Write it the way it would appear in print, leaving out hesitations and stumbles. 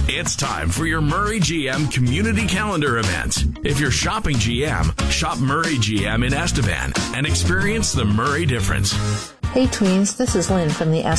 It's time for your Murray GM Community Calendar event. If you're shopping GM, shop Murray GM in Estevan and experience the Murray difference. Hey tweens, this is Lynn from the